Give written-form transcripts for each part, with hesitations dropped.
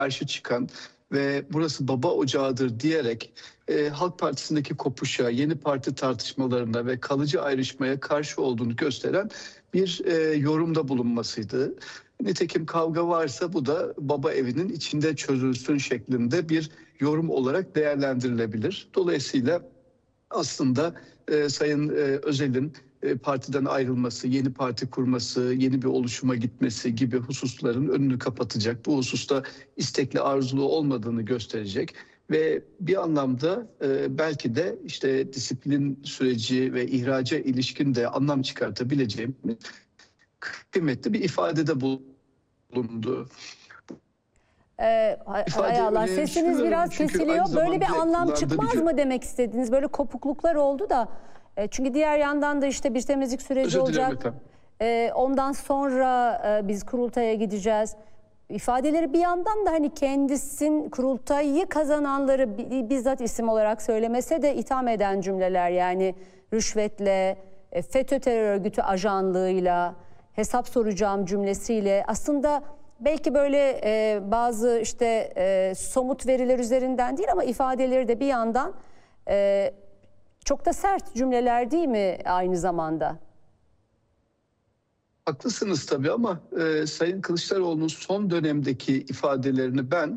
karşı çıkan ve burası baba ocağıdır diyerek Halk Partisi'ndeki kopuşa, yeni parti tartışmalarına ve kalıcı ayrışmaya karşı olduğunu gösteren bir yorumda bulunmasıydı. Nitekim kavga varsa bu da baba evinin içinde çözülsün şeklinde bir yorum olarak değerlendirilebilir. Dolayısıyla aslında Sayın Özel'in partiden ayrılması, yeni parti kurması, yeni bir oluşuma gitmesi gibi hususların önünü kapatacak. Bu hususta istekli, arzulu olmadığını gösterecek ve bir anlamda belki de işte disiplin süreci ve ihraca ilişkin de anlam çıkartabileceğimiz kıymetli bir ifadede bulundu. Hay Allah, sesiniz biraz kesiliyor. Böyle bir anlam çıkmaz mı demek istediniz? Böyle kopukluklar oldu da. Çünkü diğer yandan da işte bir temizlik süreci olacak. Ondan sonra biz kurultaya gideceğiz. İfadeleri bir yandan da hani kendisin kurultayı kazananları bizzat isim olarak söylemese de itham eden cümleler, yani rüşvetle, FETÖ terör örgütü ajanlığıyla, hesap soracağım cümlesiyle aslında belki böyle bazı işte somut veriler üzerinden değil ama ifadeleri de bir yandan çok da sert cümleler değil mi aynı zamanda? Haklısınız tabii ama Sayın Kılıçdaroğlu'nun son dönemdeki ifadelerini ben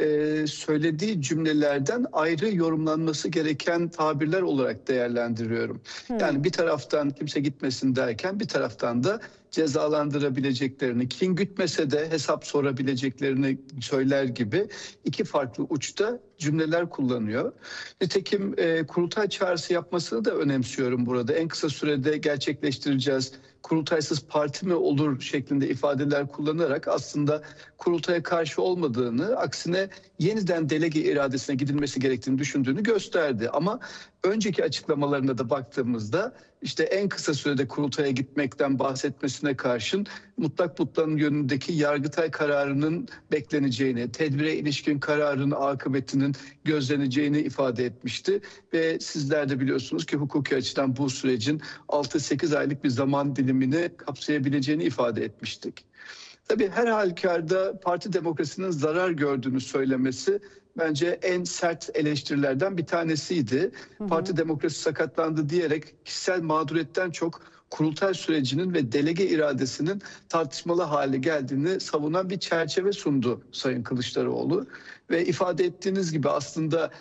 söylediği cümlelerden ayrı yorumlanması gereken tabirler olarak değerlendiriyorum. Yani bir taraftan kimse gitmesin derken bir taraftan da cezalandırabileceklerini, kin gütmese de hesap sorabileceklerini söyler gibi iki farklı uçta cümleler kullanıyor. Nitekim kurultay çağrısı yapmasını da önemsiyorum burada. En kısa sürede gerçekleştireceğiz, kurultaysız parti mi olur şeklinde ifadeler kullanarak aslında kurultaya karşı olmadığını, aksine yeniden delege iradesine gidilmesi gerektiğini düşündüğünü gösterdi. Ama önceki açıklamalarına da baktığımızda işte en kısa sürede kurultaya gitmekten bahsetmesine karşın mutlak mutlanın yönündeki Yargıtay kararının bekleneceğini, tedbire ilişkin kararın akıbetinin gözleneceğini ifade etmişti. Ve sizler de biliyorsunuz ki hukuki açıdan bu sürecin 6-8 aylık bir zaman dilimini kapsayabileceğini ifade etmiştik. Tabii her halükarda parti demokrasinin zarar gördüğünü söylemesi bence en sert eleştirilerden bir tanesiydi. Parti demokrasi sakatlandı diyerek kişisel mağduriyetten çok kurultay sürecinin ve delege iradesinin tartışmalı hale geldiğini savunan bir çerçeve sundu Sayın Kılıçdaroğlu. Ve ifade ettiğiniz gibi aslında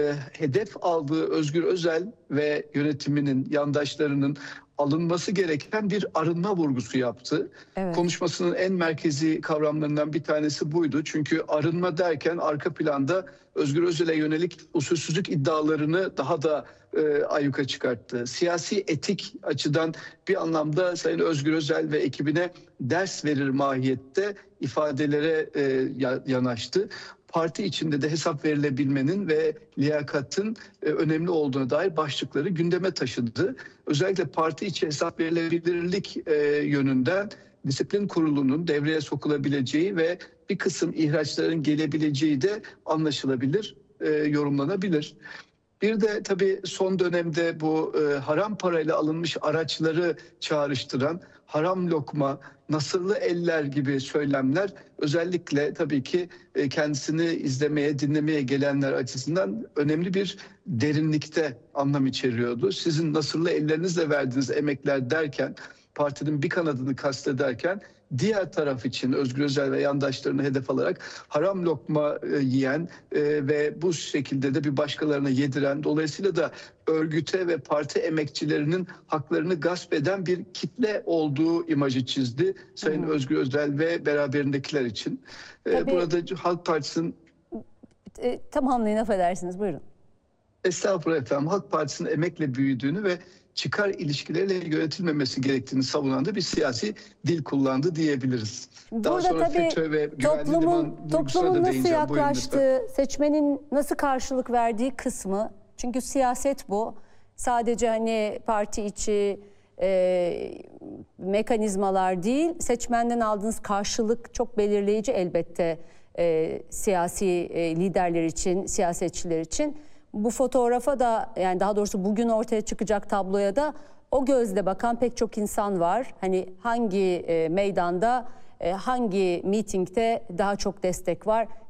hedef aldığı Özgür Özel ve yönetiminin, yandaşlarının alınması gereken bir arınma vurgusu yaptı. Evet. Konuşmasının en merkezi kavramlarından bir tanesi buydu. Çünkü arınma derken arka planda Özgür Özel'e yönelik usulsüzlük iddialarını daha da ayyuka çıkarttı. Siyasi etik açıdan bir anlamda Sayın Özgür Özel ve ekibine ders verir mahiyette ifadelere yanaştı. Parti içinde de hesap verilebilmenin ve liyakatın önemli olduğuna dair başlıkları gündeme taşıdı. Özellikle parti içi hesap verilebilirlik yönünden disiplin kurulunun devreye sokulabileceği ve bir kısım ihraçların gelebileceği de anlaşılabilir, yorumlanabilir. Bir de tabii son dönemde bu haram parayla alınmış araçları çağrıştıran haram lokma, nasırlı eller gibi söylemler özellikle tabii ki kendisini izlemeye, dinlemeye gelenler açısından önemli bir derinlikte anlam içeriyordu. Sizin nasırlı ellerinizle verdiğiniz emekler derken, partinin bir kanadını kastederken diğer taraf için Özgür Özel ve yandaşlarını hedef alarak haram lokma yiyen ve bu şekilde de bir başkalarına yediren, dolayısıyla da örgüte ve parti emekçilerinin haklarını gasp eden bir kitle olduğu imajı çizdi Sayın Özgür Özel ve beraberindekiler için. Burada Halk Partisi'nin... Tamamlayın, affedersiniz, buyurun. Estağfurullah efendim. Halk Partisi'nin emekle büyüdüğünü ve çıkar ilişkileriyle yönetilmemesi gerektiğini savunan da bir siyasi dil kullandı diyebiliriz. Daha sonra FETÖ ve toplumun nasıl yaklaştığı, seçmenin nasıl karşılık verdiği kısmı, çünkü siyaset bu. Sadece hani parti içi mekanizmalar değil, seçmenden aldığınız karşılık çok belirleyici elbette siyasi liderler için, siyasetçiler için. Bu fotoğrafa da, yani daha doğrusu bugün ortaya çıkacak tabloya da o gözle bakan pek çok insan var. Hani hangi meydanda, hangi mitingde daha çok destek var?